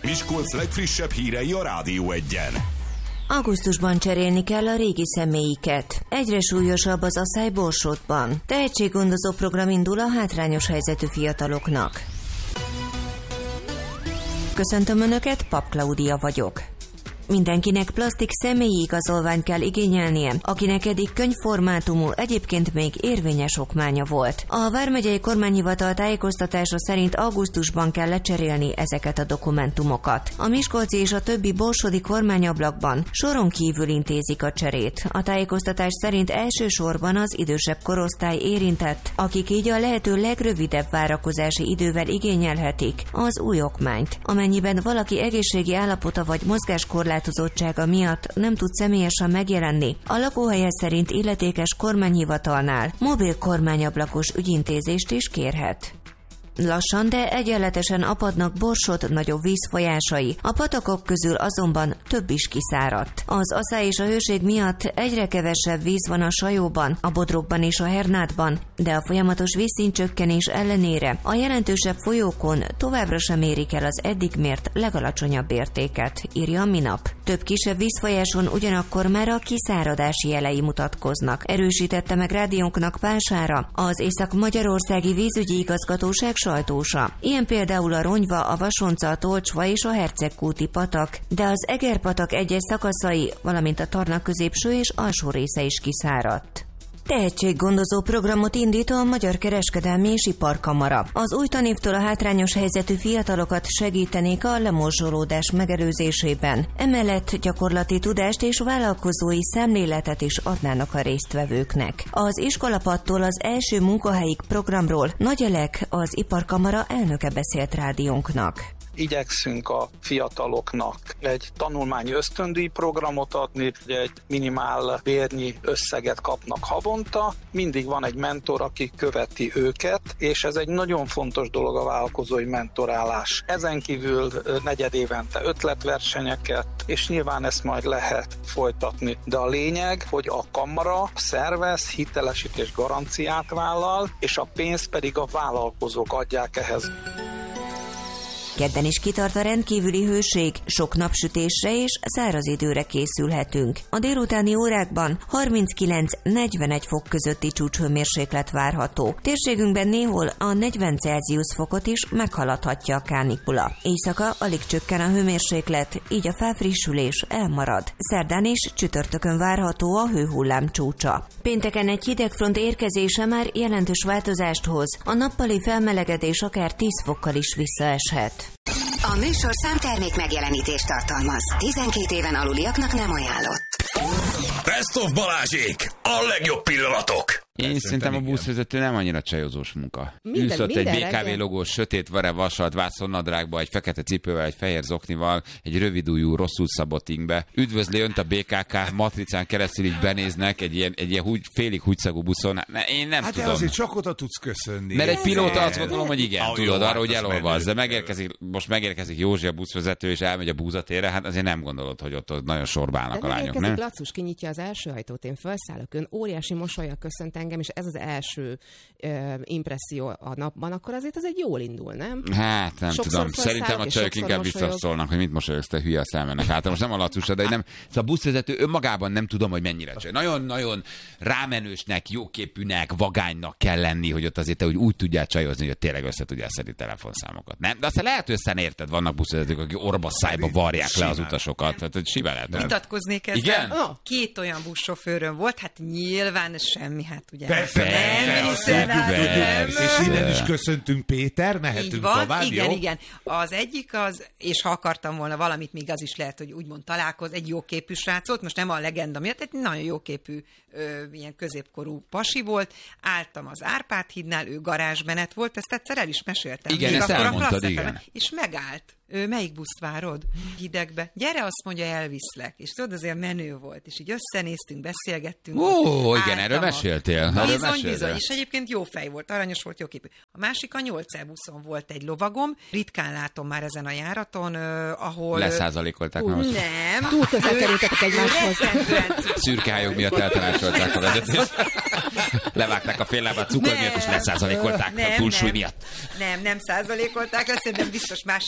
Miskolc legfrissebb hírei a Rádió Egyen. Augusztusban cserélni kell a régi személyiket. Egyre súlyosabb az asszály Borsodban. Tehetséggondozó program indul a hátrányos helyzetű fiataloknak. Köszöntöm Önöket, Pap Klaudia vagyok. Mindenkinek plastik személyi igazolványt kell igényelnie, akinek eddig könyvformátumú, egyébként még érvényes okmánya volt. A vármegyei kormányhivatal tájékoztatása szerint augusztusban kell lecserélni ezeket a dokumentumokat. A miskolci és a többi borsodi kormányablakban soron kívül intézik a cserét. A tájékoztatás szerint elsősorban az idősebb korosztály érintett, akik így a lehető legrövidebb várakozási idővel igényelhetik az új okmányt. Amennyiben valaki egészségi állapota vagy mozgáskorlátozottsága miatt nem tud személyesen megjelenni, a lakóhelye szerint illetékes kormányhivatalnál mobil kormányablakos ügyintézést is kérhet. Lassan, de egyenletesen apadnak Borsod nagyobb vízfolyásai, a patakok közül azonban több is kiszáradt. Az asszály és a hőség miatt egyre kevesebb víz van a Sajóban, a Bodrogban és a Hernádban, de a folyamatos vízszintcsökkenés ellenére a jelentősebb folyókon továbbra sem érik el az eddig mért legalacsonyabb értéket, írja a Minap. Több kisebb vízfolyáson ugyanakkor már a kiszáradási jelei mutatkoznak, erősítette meg rádiónknak Pására az Észak-Magyarországi Vízügyi Igazgatóság sajtósa. Ilyen például a Ronyva, a Vasonca, a Tolcsva és a Hercegkúti patak, de az Egerpatak egyes szakaszai, valamint a Tarna középső és alsó része is kiszáradt. Tehetséggondozó programot indít a Magyar Kereskedelmi és Iparkamara. Az új tanévtől a hátrányos helyzetű fiatalokat segítenék a lemorzsolódás megelőzésében. Emellett gyakorlati tudást és vállalkozói szemléletet is adnának a résztvevőknek. Az iskolapadtól az első munkahelyig programról Nagy Elek, az Iparkamara elnöke beszélt rádiónknak. Igyekszünk a fiataloknak egy tanulmányi ösztöndíj programot adni, egy minimál bérnyi összeget kapnak havonta, mindig van egy mentor, aki követi őket, és ez egy nagyon fontos dolog a vállalkozói mentorálás. Ezen kívül negyedévente ötletversenyeket, és nyilván ezt majd lehet folytatni. De a lényeg, hogy a kamara szervez, hitelesítés garanciát vállal, és a pénzt pedig a vállalkozók adják ehhez. Kedden is kitart a rendkívüli hőség, sok napsütésre és száraz időre készülhetünk. A délutáni órákban 39-41 fok közötti csúcshőmérséklet várható. Térségünkben néhol a 40 Celsius fokot is meghaladhatja a kánikula. Éjszaka alig csökken a hőmérséklet, így a felfrissülés elmarad. Szerdán és csütörtökön várható a hőhullám csúcsa. Pénteken egy hidegfront érkezése már jelentős változást hoz. A nappali felmelegedés akár 10 fokkal is visszaeshet. A műsorszám termék megjelenítést tartalmaz. 12 éven aluliaknak nem ajánlott. Best of Balázsék! A legjobb pillanatok! Én szerintem a buszvezető nem annyira csajozós munka. Ülsz ott egy BKV logós, sötét vasalt vászonnadrágba, egy fekete cipővel, egy fehér zoknival, egy rövidújú, rosszul szabott ingbe. Üdvözli önt a BKK, matricán keresztül így benéznek egy ilyen félig húgyszagú buszon. Én nem tudom. Hát azért csak oda tudsz köszönni. Mert egy pilóta azt gondolom, hogy igen, tudod, arra, hogy elolvaz. De megérkezik Józsi a buszvezető, és elmegy a búzatérre, hát azért nem gondolod, hogy ott nagyon sorba állnak a lányok, nem? Lacus kinyitja az első ajtót, én felszállok, ön óriási mosollyal köszönt engem, és ez az első impresszió a napban, akkor azért ez egy jól indul, nem? Hát nem tudom. Szerintem a csajok inkább visszaszólnak, hogy mit mosolyogsz, te hülye, a szemenek. Hát most nem a Lacusra, de nem. Szóval a buszvezető önmagában nem tudom, hogy mennyire csaj. Nagyon-nagyon rámenősnek, jóképűnek, vagánynak kell lenni, hogy ott azért te úgy tudjál csajozni, hogy tényleg össze tudjál szedni telefonszámokat. Nem? De aztán lehet, hogy érted, vannak buszvezetők, akik orba szájba varják le az utasokat. Tehát simán lehet. Vitatkoznék ezzel. Igen? Két olyan buszsofőröm volt, hát nyilván semmi, hát ugye. Persze. És innen is köszöntünk, Péter, mehetünk tovább, igen, jó? igen. Az egyik az, és ha akartam volna valamit, még az is lehet, hogy úgymond találkoz, egy jóképű srác volt, most nem a legenda miatt, egy nagyon jóképű, ilyen középkorú pasi volt, álltam az Árpád hídnál, ő garázsmenet volt, ezt egyszer el is meséltem. Igen, ezt elmondtad, igen. És megállt. Melyik buszt várod? Hidegbe. Gyere, azt mondja, elviszlek. És tudod, azért menő volt. És így összenéztünk, beszélgettünk. Ó, igen, erről meséltél. Bizony. És egyébként jó fej volt, aranyos volt, jó képű. A másik a 8 buszon volt egy lovagom. Ritkán látom már ezen a járaton, ahol... Leszázalékolták meg. Nem. Túl közel kerültetek egymáshoz. Szürkehályok miatt eltanácsolták a vezetést. Levágták a fél lábát cukor miatt, és leszázalékolták a túlsúly miatt. Nem százalékolták, azt szerintem biztos másik járaton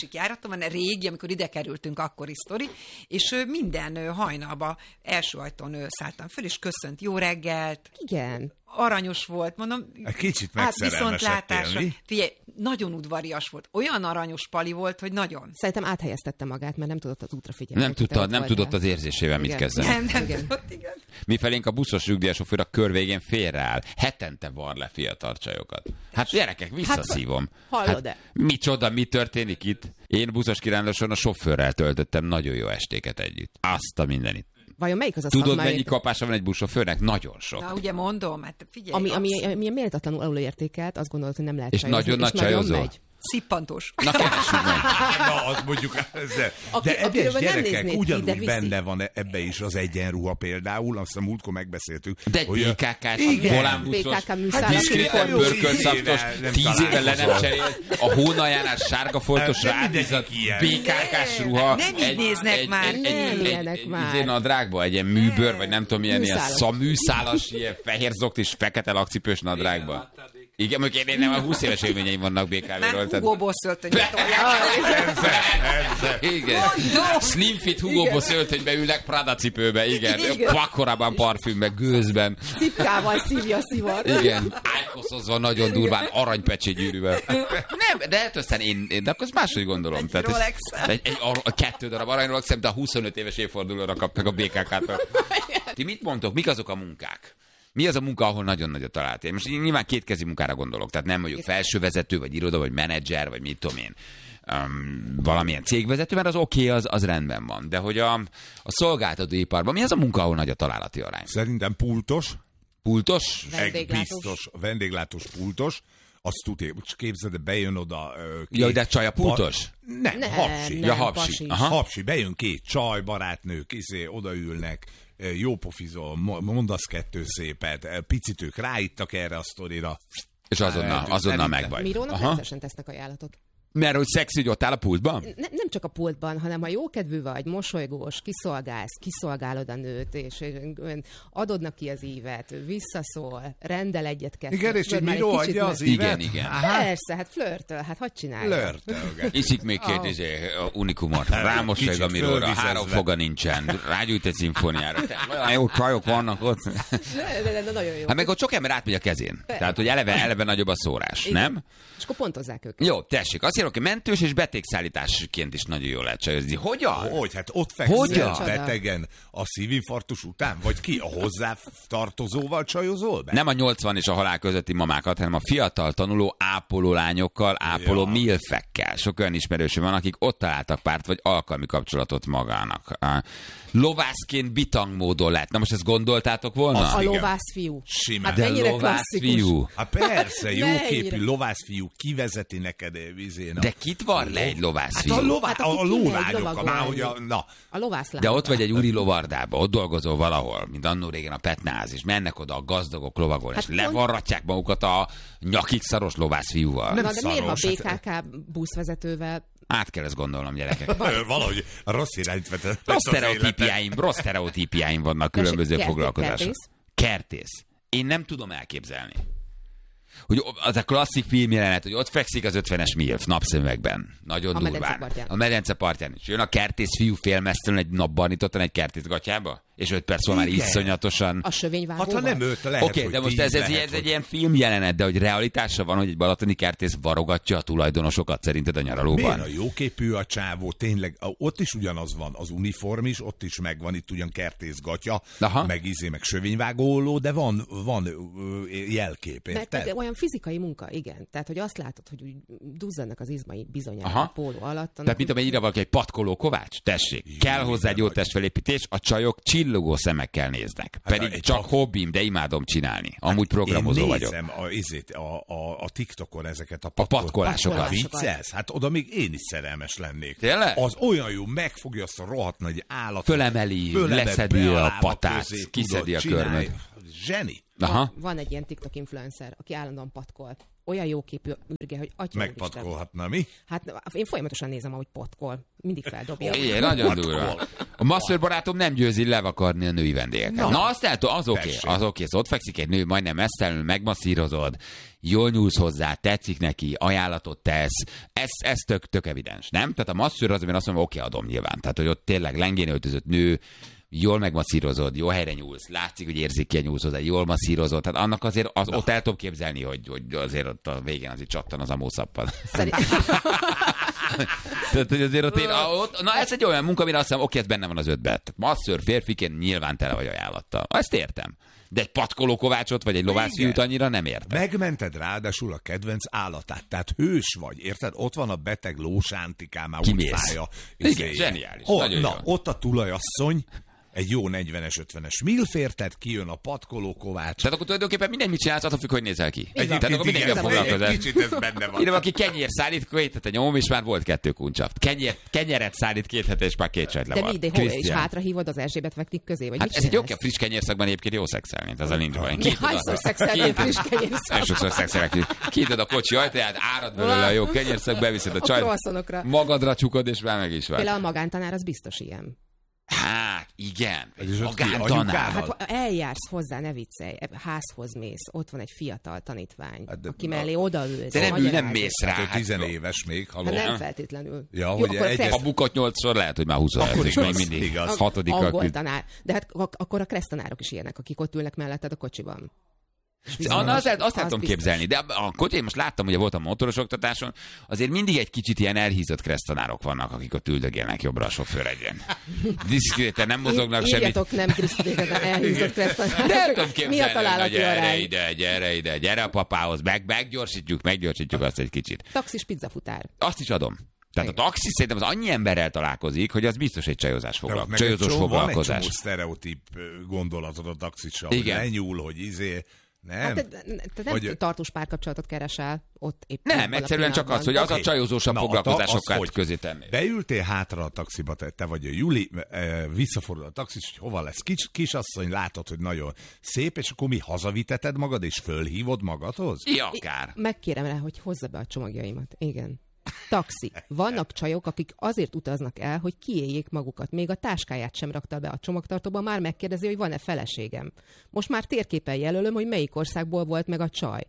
van régi, amikor ide kerültünk, akkori sztori, és minden hajnalba első ajtón szálltam föl, és köszönt, jó reggelt. Igen. Aranyos volt, mondom. Kicsit megszerelmesedtél, mi? Figyelj, nagyon udvarias volt. Olyan aranyos pali volt, hogy nagyon. Szerintem áthelyeztette magát, mert nem tudott az útra figyelni. Nem tudott az érzésével mit kezdeni. Nem tudott, igen. Mifelénk a buszos nyugdíjasofőr a kör végén félreáll. Hetente var le fiatal csajokat. Hát gyerekek, visszaszívom. Hallod-e? Micsoda, mi történik itt? Én buszos kiránduláson a sofőrrel töltöttem nagyon jó estéket együtt. Azt a mindenit. Vajon melyik az a Tudod, szakmai... mennyi kapása van egy buszsofőrnek? Nagyon sok. Na, ugye mondom, hát figyelj. Ami méltatlanul alulértékelt, azt gondolod, hogy nem lehet és csajozni. Nagyon nagy csajozó. Szippantós. Na, keressük meg. Na, azt mondjuk ezzel. De egyes gyerekek ugyanúgy benne van ebbe is az egyenruha például, azt a múltkor megbeszéltük. De egy BKK-s volánbuszos, diszkréten pörkölszaptos, 10 éve le nem cserélt, a hónaljánál sárga foltosra átbízott BKK-s ruha. Nem így néznek már. Egy nadrágba, egy ilyen műbőr, vagy nem tudom, ilyen műszálas, ilyen fehér zokt és fekete lakcipős nadrágba. Igen, mondjuk én nem, a 20 éves élményeim vannak BKV-ről. Nem Hugo Boss öltönybe tolják. Igen. Slim fit Hugo Boss öltönybe ülnek Prada cipőbe, igen. Pakkorában parfümbe, gőzben. Cipkával szívja a szivar. Igen. Ájkoszozva nagyon durván, aranypecségyűrűvel. Nem, de aztán de akkor máshogy gondolom. Egy Rolex. A 2 darab arany Rolex, de a 25 éves évfordulóra kaptak a BKK-től. Ti mit mondtok? Mik azok a munkák? Mi az a munka, ahol nagyon nagyot találtél? Most nyilván kétkezi munkára gondolok, tehát nem mondjuk felsővezető, vagy iroda, vagy menedzser, vagy mit tudom én, valamilyen cégvezető, mert az oké, az rendben van. De hogy a szolgáltatóiparban mi az a munka, ahol nagy a találati arány? Szerintem pultos. Pultos? Biztos, vendéglátós pultos. Azt tudja, képzeld, bejön oda... Ja, de csaj a pultos? Nem, hapsi. Ja, hapsi. Hapsi, bejön két csaj, barátnők, odaülnek, jó pofizol, mondasz kettő szépet, picit ők ráittak erre a sztorira. És azonnal megvagy. Mirónak rendszeresen tesznek ajánlatot. Mert hogy szexi, hogy ott áll a pultban? Nem csak a pultban, hanem ha jókedvű vagy, mosolygós, kiszolgálod a nőt, és adod ki az ívet, visszaszól, rendel egyet-kettőt. Igen, és Miró adja az ívet? Igen. Persze, hát flörtöl, hát hadd csinálja. Iszik még két unikumot, rámosolyog a Miróra, 3 foga nincsen, rágyújt egy szimfóniára. Olyan jó csajok vannak ott. De nagyon jó. Hát meg ott sok ember átmegy a kezén. Tehát, hogy eleve nagyobb a szórás, nem? És akkor pontozzák őket. Jó, tessék, azt írok, hogy mentős és betegszállításként is nagyon jól lehet csajozni. Hogyan? Hogy? Hát ott fekszel betegen a szívinfarktus után? Vagy ki? A hozzátartozóval csajozol be? Nem a 80 és a halál közötti mamákat, hanem a fiatal tanuló ápoló lányokkal, ápoló milfekkel. Sok olyan ismerősöm van, akik ott találtak párt vagy alkalmi kapcsolatot magának. Lovászként bitang módon lehet. Na most ezt gondoltátok volna? A lovászfiú. Simán. Hát mennyire klasszikus. Hát persze, jóképű lovászfiú kivezeti neked vizén. De kit var le egy lovászfiú? Hát a lólányokkal. A lovászlány. De ott vagy egy úri lovardába, ott dolgozol valahol, mint annó régen a Petnáz, és mennek oda a gazdagok lovagol, és levarratják magukat a nyakig szaros lovászfiúval. Na, de miért a BKK buszvezetővel? Át kell ezt gondolnom, gyerekek. Valahogy rossz irányt vetett. Rossz sztereotípiáim vannak különböző foglalkozások. Kertész. Én nem tudom elképzelni. Hogy az a klasszik filmjelenet, hogy ott fekszik az 50-es milf napszemüvegben. Nagyon durván. A medence partján is. Jön a kertész fiú félmeztelen egy napbarnitottan egy kertész gatyába, és 5 perc már iszonyatosan... A sövényvágóval? Hát ha nem őt, lehet, Oké, de most ez egy ilyen filmjelenet, de hogy realitása van, hogy egy balatoni kertész varogatja a tulajdonosokat szerinted a nyaralóban? Miért a jóképű a csávó? Tényleg, ott is ugyanaz van, az uniform is, ott is megvan, itt ugyan kertész gatya, meg meg sövényvágóló, de van jelkép, érted? Mert olyan fizikai munka, igen. Tehát, hogy azt látod, hogy úgy duzzadnak az izmai bizonyára a póló alatt. Tehát, mint amennyire valaki egy patkoló Kovács? Tessék, kell hozzá egy jó testfelépítés, a csajok csillogó szemekkel néznek. Hát pedig csak hobbim, de imádom csinálni. Amúgy programozó vagyok. Én nézem a TikTokon ezeket a patkolásokat. Viccelsz? Hát oda még én is szerelmes lennék. Tényleg? Az olyan jó, megfogja azt a rohadt nagy állatot. Fölemeli, leszedi a patát, kiszedi a körmöt. Zseni. Van egy ilyen TikTok influencer, aki állandóan patkol. olyan jóképű ürge, hogy atya megpatkolhatna, mi? Hát én folyamatosan nézem, ahogy patkol. Mindig feldobja. Igen, nagyon durva. A masször barátom nem győzi levakarni a női vendégeket. Na azt eltől, az oké. Az ott fekszik egy nő, majdnem mesztelenül, megmasszírozod, jól nyúlsz hozzá, tetszik neki, ajánlatot tesz. Ez tök evidens, nem? Tehát a masször az, amire azt mondom, oké, adom nyilván. Tehát, hogy ott tényleg lengén öltözött nő, jól megmasszírozod, jó helyre nyúlsz, látszik, hogy érzékeny nyúlsz hozzá, jól masszírozod, tehát annak azért ott el tudom képzelni, hogy azért ott a végén azért csattan az amószappal. Tehát, hogy azért ott, na ez egy olyan munka, amire azt hiszem, oké, ez benne van az ötben. Tehát masször férfiként nyilván tele vagy ajánlattal. Ezt értem. De egy patkoló kovácsot, vagy egy lovászfiút annyira nem értem. Megmented ráadásul a kedvenc állatát, tehát hős vagy, érted? Ott van a beteg lósántikám, már úgy fája. Igen, zseniális. Ott a tulajasszony, egy jó 40-es, 50-es milfértet, kijön a patkoló kovács. Tehát akkor tulajdonképpen minden mit csinálsz, attól függ, hogy nézel ki. Tehát akkor mindenki a foglalkozás. Kicsit ez benne van. Ide aki kenyér szállít, 2 hete nyomom, és már volt 2 kuncsaft. Kenyeret szállít 2 hete, és már 2 sajt le van. De mi, és hátra hívod az Erzsébet veknik közé? Vagy hát ez egy jó, friss kenyérszakban egyébként jó szexelni. Ez a nincs baj. Hányszor szexelni friss kenyérszakban? Sokszor szexelek. Kinyitod a kocsi ajtaját, árad belőle a jó kenyérszak, beviszed a csajt, magadra csukod, és már meg is vagy. Például a magántanár az biztos ilyen. Hát, igen. Magántanár. Hát eljársz hozzá, ne viccelj. Házhoz mész, ott van egy fiatal tanítvány, aki mellé odaülsz. De nem mész rá. Hát 10 éves még, haló. Hát nem feltétlenül. Ja, hogy a bukott 8-szor lehet, hogy már 27, és még mindig 6. Angol tanár. De hát akkor a kressztanárok is ilyenek, akik ott ülnek melletted a kocsiban. Azt el tudom képzelni, de én most láttam, hogy volt a motoros oktatáson, azért mindig egy kicsit ilyen elhízott kressztanárok vannak, akik ott üldögélnek jobbra a sofőr egyen. Diszkréten nem mozognak semmit. Írjatok nem diszkréten elhízott kressztanárok. De tudom képzelni, hogy gyere ide, gyere a papához, meggyorsítjuk azt egy kicsit. Taxis pizzafutár. Azt is adom. Tehát a taxis szerintem az annyi emberrel találkozik, hogy az biztos egy csajozós foglalkozás. Van egy csomó sztereotíp gondolatod a taxissal, hogy lenyúl, hogy nem. Hát te nem tartós párkapcsolatot keresel ott éppen. Nem, egyszerűen csak az, hogy az a csajozósabb foglalkozásokat közé tenni. Beültél hátra a taxiba, te vagy a Juli, visszafordul a taxis, hogy hova lesz kisasszony, látod, hogy nagyon szép, és akkor mi hazaviteted magad, és fölhívod magadhoz? Ja, akár. Megkérem rá, hogy hozza be a csomagjaimat. Igen. Taxi. Vannak csajok, akik azért utaznak el, hogy kiéljék magukat. Még a táskáját sem rakta be a csomagtartóba, már megkérdezi, hogy van-e feleségem. Most már térképen jelölöm, hogy melyik országból volt meg a csaj.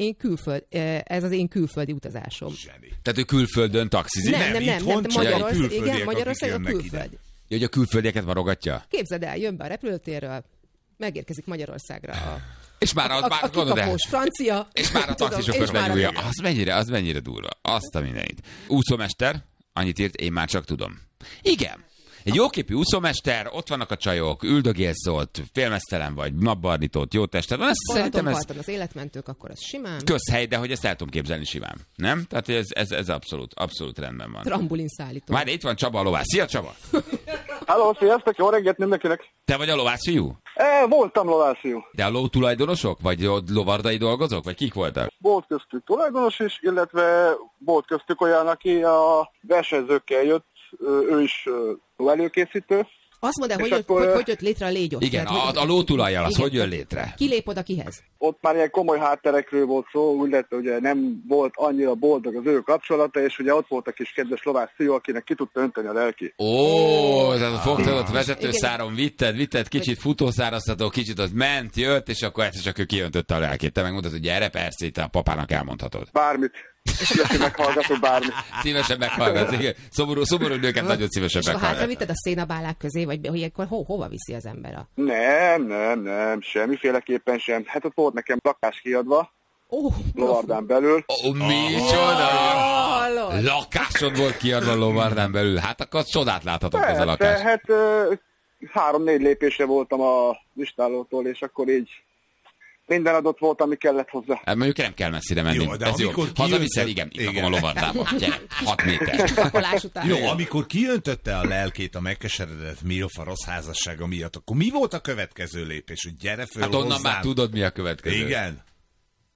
Ez az én külföldi utazásom. Zseni. Tehát ő külföldön taxizik? Nem. Magyarországon külföld. Hogy a külföldieket varogatja? Képzeld el, jön be a repülőtérről, megérkezik Magyarországra és már a kikapós francia. És már a taxisokhoz benyúlja. Az mennyire durva. Azt a mindenit. Úszómester, annyit írt, én már csak tudom. Igen. Egy jóképű úszómester, ott vannak a csajok, üldögélsz ott, félmeztelen vagy, napbarnított, jó tested van. Szerintem az életmentők, akkor az simán. Közhely, de hogy ezt el tudom képzelni simán. Nem? Tehát ez abszolút rendben van. Trambulin szállító. Már itt van Csaba a lovász. Szia, Csaba! Halló, sziasztok, jó reggelt mindenkinek! Te vagy a lovászfiú? Voltam lovászfiú. De a ló tulajdonosok? Vagy lovardai dolgozók? Vagy kik voltak? Volt köztük tulajdonos is, illetve volt köztük olyan, aki a versenyzőkkel jött, ő is előkészítő. Azt mondd el, hogy jött létre a légy ott. Igen, a ló tulajjal az hogy jön létre? Ki lép oda kihez? Ott már ilyen komoly hátterekről volt szó, úgy lett, ugye nem volt annyira boldog az ő kapcsolata, és ugye ott volt a kis kedves lovász fiú, akinek ki tudta önteni a lelki. Tehát fogtad ott vezetőszáron, vitted, kicsit futószáraztató, kicsit az ment, jött, és akkor egyszer csak ő kiöntötte a lelkét. Te megmondtad, hogy gyere, persze, itt a papának elmondhatod. Bármit. Szívesen meghallgatok bármit. Szívesen meghallgatsz, igen. Szomorú nőket nagyon szívesen meghallgatsz. És hátra vitted a szénabálák közé, vagy hogy akkor hova viszi az ember a... Nem, semmiféleképpen sem. Hát ott volt nekem lakás kiadva, Lovardán belül. Micsoda! Lakásod volt kiadva Lovardán belül. Hát akkor csodát láthatok ez a lakás. Hát 3-4 lépésre voltam a listálótól, és akkor így minden adott volt, ami kellett hozzá. Hát mondjuk nem kell messzire menni. Jó, de ez jó. Hazaviszel, igen, itt rakom a lovardába. Gyere, 6 méter. Jó, amikor kiöntötte a lelkét a megkeseredett milf a rossz házassága miatt, akkor mi volt a következő lépés? Hogy gyere föl hát onnan hozzám. Már tudod, mi a következő. Igen.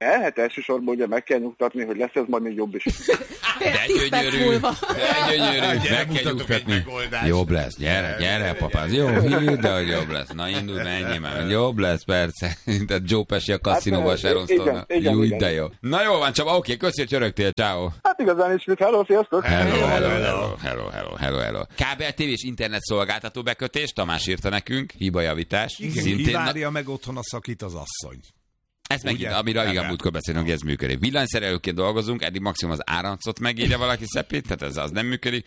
Hát elsősorban ugye meg kell nyugtatni, hogy lesz ez majd még jobb is. De gyönyörű, meg kell nyugtatni. Jobb lesz, gyere, papáz. Jó, hidd, hogy jobb lesz. Na, indulj, menjél már. Jobb lesz, persze. Tehát Joe Pesci a kaszinóval Sharon Stone-nal. Jó, de jó. Na jó van, Csaba, oké, köszi, hogy csörögtél, ciao. Hát igazán is mit, hello, sziasztok! Hello. Kábel TV és internet szolgáltató bekötés, Tamás írta nekünk, hibajavítás. Igen, kivárja meg otthon a szakít az asszony. Ez megint, amiről igen múltkor beszélünk, hogy ez működik. Villanyszerelőként dolgozunk, eddig maximum az áramcot megírja valaki szepét, tehát ez az nem működik.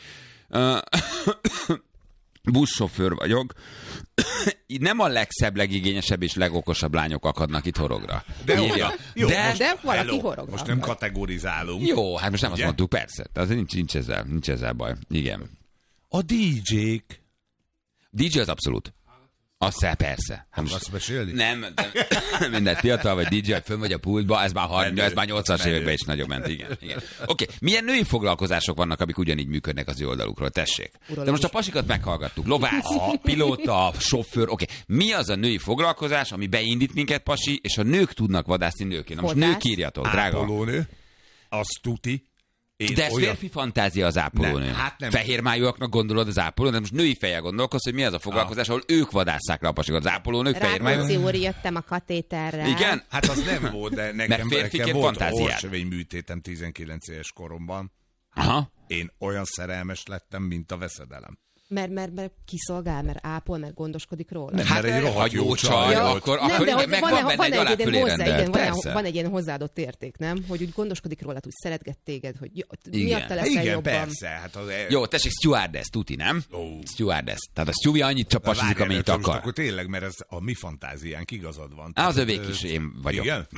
Buszsofőr vagyok. Nem a legszebb, legigényesebb és legokosabb lányok akadnak itt horogra. De valaki horog. Most nem kategorizálunk. Jó, hát most nem azt mondtuk, persze. Tehát nincs ezzel baj. Igen. A DJ-k. DJ az abszolút. Azt persze. Akarsz mesélni? Nem, minden fiatal vagy DJ, fönn vagy a pultba, ez már 80-as években is nagyon ment. Igen. Oké, milyen női foglalkozások vannak, amik ugyanígy működnek az ő oldalukról? Tessék. De most a pasikat meghallgattuk. Lovász, pilóta, sofőr, oké. Mi az a női foglalkozás, ami beindít minket, pasi, és a nők tudnak vadászni nőként? Most nők írjatok, drága. Ápolónő, az tuti. De ez férfi fantázia az ápolónő. Nem. Fehérmájúaknak gondolod az ápolónő, de most női fejjel gondolkodsz, hogy mi az a foglalkozás, ahol ők vadásszák le a pasikat. Az ápolónők fehérmájúak. Rákóczi úr, jöttem a katéterrel. Igen? Hát az nem volt, de nekem volt orrsövény műtétem 19 éves koromban. Aha. Én olyan szerelmes lettem, mint a veszedelem. Mert kiszolgál, mert ápol, mert gondoskodik róla. Nem, mert egy rohadt jó csaj. Akkor meg van benne egy aláfölé rendelt. Van egy ilyen hozzáadott érték, nem? Hogy úgy gondoskodik róla, úgy szeretget téged, hogy miatt te leszel jobban. Persze. Hát jó, tessék, stewardess, tuti, nem? Stewardess. Tehát a Stewie annyit csapasizik, amennyit akar. Akkor tényleg, mert ez a mi fantáziánk, igazad van. Az övék is én vagyok. Igen?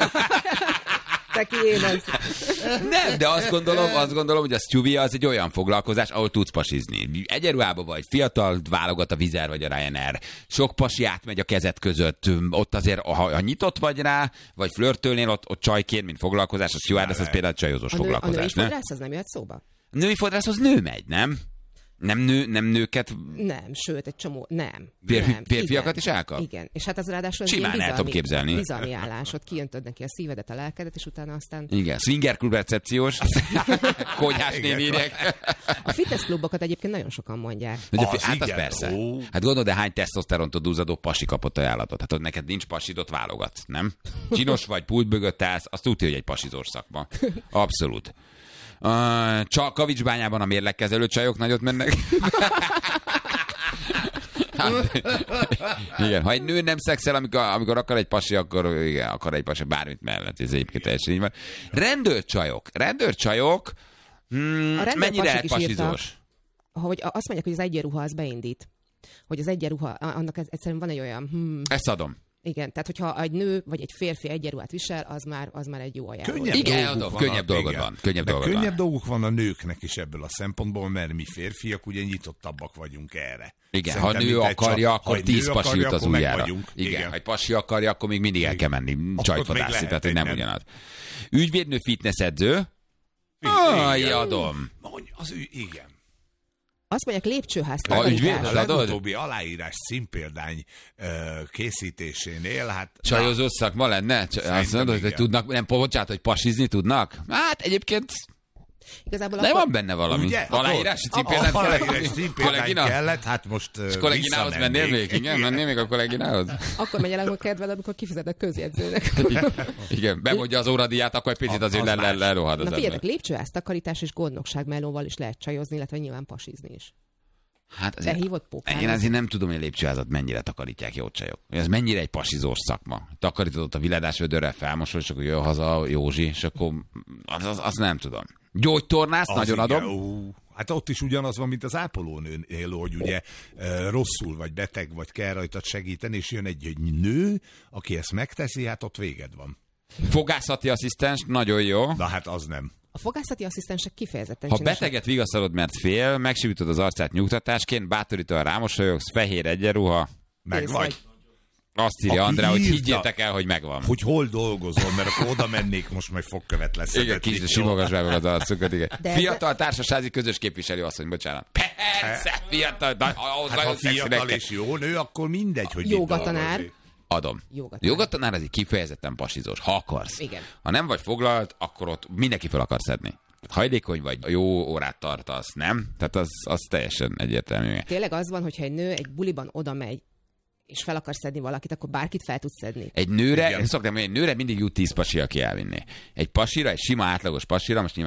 Nem, de azt gondolom, hogy a Stewie az egy olyan foglalkozás, ahol tudsz pasizni. Egyenruhába vagy, fiatal, válogat a Wizz Air vagy a Ryanair. Sok pasi átmegy a kezed között. Ott azért, ha nyitott vagy rá, vagy flörtölnél, ott csajként, mint foglalkozás, a stewardess az például csajozós foglalkozás. A női fodrász az nem jöhet szóba? A női fodrász az nő megy, nem? Nem nőket? Nem, sőt, egy csomó, nem. Férfiakat is elkap? Igen, és hát az ráadásul simán el tudom képzelni. Bizalmi állás, ott kijöntöd neki a szívedet, a lelkedet, és utána aztán... Igen, swingerklub recepciós, konyhás némérek. A fitnessklubokat egyébként nagyon sokan mondják. Hát az persze. Hát gondolod, de hány tesztoszterontól duzzadó pasi kapott ajánlatot? Hát ott neked nincs pasid, ott válogatsz, nem? Csinos vagy, pult mögött állsz, azt tudja, hogy egy pasizós szakma. Abszolút. Csak Kavicsbányában a mérlegkezelő csajok nagyot mennek. Igen, ha egy nő nem szexel, amikor akar egy pasi, akkor igen, akar egy pasi bármit mellett. Ez egyébként teljesen így van. Rendőrcsajok, mennyire lehet pasizós? Hogy azt mondják, hogy az egyenruha az beindít. Hogy az egyenruha, annak egyszerűen van egy olyan... Ezt adom. Igen, tehát hogyha egy nő vagy egy férfi egyenruhát visel, az már egy jó ajánló. Könnyebb dolgod van. Könnyebb dolgok van a nőknek is ebből a szempontból, mert mi férfiak ugye nyitottabbak vagyunk erre. Igen, szerintem, ha nő akarja, akkor 10 pasi jut az ujjára. Igen, ha egy pasi akarja, akkor még mindig el kell menni csajtvadászni, tehát hogy nem ugyanaz. Ügyvédnő fitnessedző. Adom. Igen. Azt mondják, lépcsőház takarítás. A legutóbbi aláírás színpéldány készítésénél, hát... Csajozó szakma lenne? Azt mondod, hogy tudnak, nem, bocsánat, hogy pasizni tudnak? Hát egyébként... Igazából de van benne valami. Ugye? Aláírási címpéldány kellett, hát most és kolléginához mennél még? Igen, mennél még a kolléginához? Akkor megy el, amikor kedved, amikor kifizetek közjegyzőnek. Igen, bemondja az óradíját, akkor egy picit azért lerohad. Na figyeljetek, lépcsőház takarítás és gondnokság melóval is lehet csajozni, illetve nyilván pasizni is. Hát azért, én azért nem tudom, hogy a lépcsőházat mennyire takarítják jó csajok. Ez mennyire egy pasizós szakma. Takarítod ott a villadás vödörrel, felmosol, és akkor jön haza Józsi, és akkor azt nem tudom. Gyógytornász, nagyon adom. Hát ott is ugyanaz van, mint az ápolónőnél, hogy ugye rosszul vagy beteg vagy kell rajtad segíteni, és jön egy nő, aki ezt megteszi, hát ott véged van. Fogászati asszisztens, nagyon jó. Na hát az nem. A fogászati asszisztensek kifejezetten ha beteget vigasztalod, mert fél, megsivítod az arcát nyugtatásként, bátorítóan rámosolyogsz, fehér egyenruha. Meg vagy. Azt írja Andrá, hogy higgyétek el, hogy megvan. Hogy hol dolgozom, mert akkor oda mennék, most majd fogkövet lesz. Igen, kicsit simogass meg az arcukat, igen. Fiatal társasági közös képviselő asszony, bocsánat. Persze, fiatal, ha fiatal és jó nő, akkor mindegy, hogy jógatanár. Adom. Jogatanár az egy kifejezetten pasizós, ha akarsz. Igen. Ha nem vagy foglalt, akkor ott mindenki fel akar szedni. Hajlékony vagy, jó órát tartasz, nem? Tehát az teljesen egyértelmű. Tényleg az van, hogyha egy nő egy buliban oda megy, és fel akar szedni valakit, akkor bárkit fel tudsz szedni. Egy nőre, én szoktam mondani, egy nőre mindig jut 10 pasi, aki elvinné. Egy pasira, egy sima átlagos pasira, most